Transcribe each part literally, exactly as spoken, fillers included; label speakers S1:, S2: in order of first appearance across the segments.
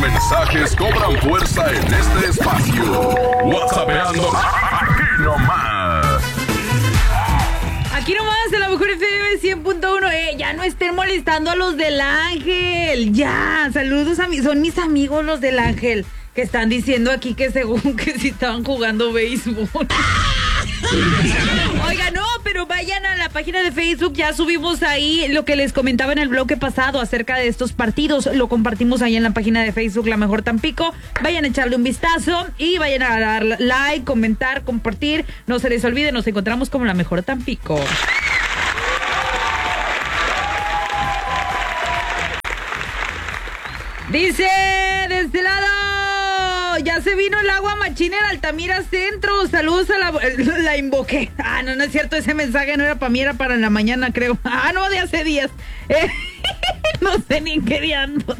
S1: mensajes cobran fuerza en este espacio. WhatsAppeando aquí nomás.
S2: Aquí nomás en la mejor F M cien punto uno. Eh, ya no estén molestando a los del Ángel. Ya, saludos a mí. Son mis amigos los del Ángel, que están diciendo aquí que según que si estaban jugando béisbol. Oiga, no, pero vayan a la página de Facebook, ya subimos ahí lo que les comentaba en el bloque pasado acerca de estos partidos, lo compartimos ahí en la página de Facebook La Mejor Tampico. Vayan a echarle un vistazo y vayan a dar like, comentar, compartir, no se les olvide, nos encontramos como La Mejor Tampico. Dice de este lado, ya se vino el agua machina en Altamira Centro. Saludos a la... La invoqué. Ah, no, no es cierto, ese mensaje no era para mí, era para en la mañana, creo. Ah, no, de hace días. Eh, no sé ni en qué día ando.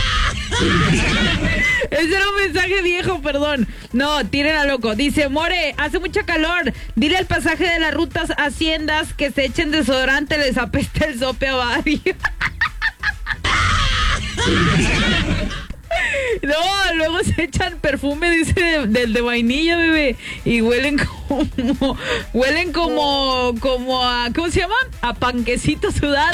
S2: Ese era un mensaje viejo, perdón. No, tiren a loco. Dice, More, hace mucha calor. Dile al pasaje de las rutas Haciendas que se echen desodorante, les apesta el sope a varios. No, luego se echan perfume, dice, del de, de vainilla, bebé, y huelen como, huelen como, como a, ¿cómo se llama? A panquecito sudado.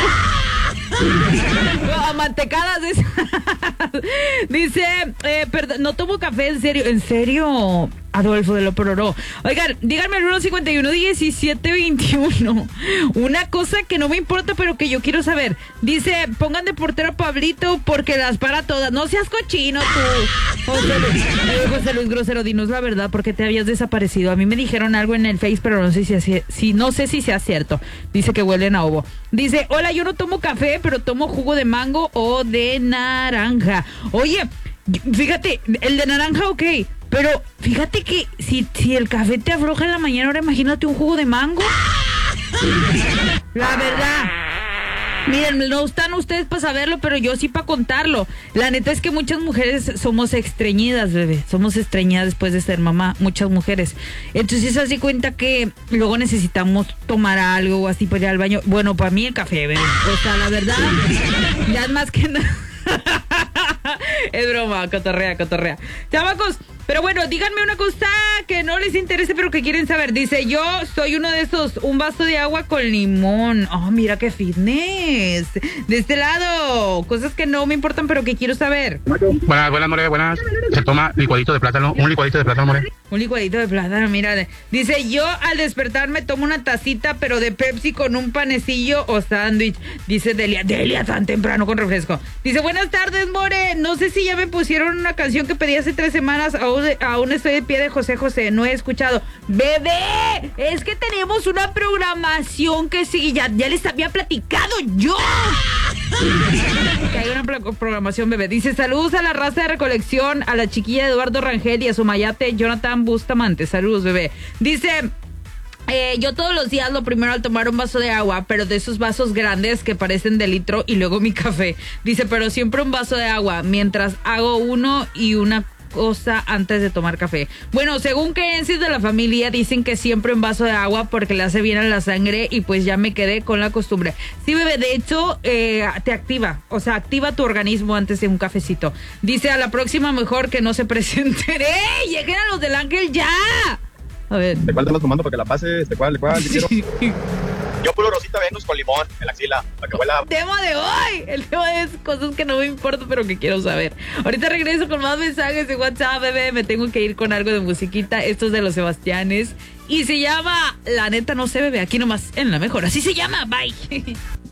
S2: A mantecadas esas. Dice, eh, perdón, no tomo café, en serio, en serio, Adolfo de lo Pororó. Oigan, díganme el uno cincuenta y uno diecisiete veintiuno. Una cosa que no me importa, pero que yo quiero saber. Dice, pongan de portero a Pablito porque las para todas. No seas cochino tú, José Luis, eh, José Luis Grosero, dinos la verdad, porque te habías desaparecido. A mí me dijeron algo en el Face, pero no sé si, si no sé si sea cierto. Dice que huelen a ovo. Dice, hola, yo no tomo café, pero tomo jugo de mango o de naranja. Oye, fíjate, el de naranja, ok, pero fíjate que si, si el café te afloja en la mañana, ahora imagínate un jugo de mango. La verdad. Miren, no están ustedes para saberlo, pero yo sí para contarlo. La neta es que muchas mujeres somos estreñidas, bebé. Somos estreñidas después de ser mamá, muchas mujeres. Entonces, así cuenta que luego necesitamos tomar algo o así para ir al baño. Bueno, para mí el café, bebé. O sea, la verdad, ya es más que nada. Es broma, cotorrea, cotorrea. Chamacos, pero bueno, díganme una cosa que no les interese, pero que quieren saber. Dice, yo soy uno de esos, un vaso de agua con limón. Oh, mira qué fitness. De este lado, cosas que no me importan, pero que quiero saber.
S3: Buenas, buenas, More, buenas. Se toma licuadito de plátano, un licuadito de plátano, More.
S2: Un licuadito de plátano, mira. Dice, yo al despertar me tomo una tacita, pero de Pepsi con un panecillo o sándwich. Dice Delia, Delia, tan temprano con refresco. Dice, buenas tardes, More. No sé si ya me pusieron una canción que pedí hace tres semanas. Aún, aún estoy de pie de José José. No he escuchado. ¡Bebé! Es que tenemos una programación que sí, ya, ya les había platicado yo. Que hay una pro- programación, bebé. Dice, saludos a la raza de recolección, a la chiquilla de Eduardo Rangel y a su mayate Jonathan Bustamante. Saludos, bebé. Dice... Eh, yo todos los días lo primero al tomar un vaso de agua, pero de esos vasos grandes que parecen de litro, y luego mi café. Dice, pero siempre un vaso de agua mientras hago uno y una cosa antes de tomar café. Bueno, según creencias de la familia, dicen que siempre un vaso de agua porque le hace bien a la sangre, y pues ya me quedé con la costumbre. Sí, bebé, de hecho, eh, te activa, o sea, activa tu organismo antes de un cafecito. Dice, a la próxima mejor que no se presenten. ¡Ey! ¡Lleguen a los del Ángel ya! A ver.
S4: ¿De cuál estamos tomando para que la pases? ¿De cuál? ¿De cuál? ¿De quiero? Yo puro Rosita Venus con limón en la axila, para que huela.
S2: Tema de hoy. El tema es cosas que no me importan, pero que quiero saber. Ahorita regreso con más mensajes de WhatsApp, bebé. Me tengo que ir con algo de musiquita. Esto es de los Sebastianes. Y se llama La Neta No Sé, bebé. Aquí nomás en La Mejor. Así se llama. Bye.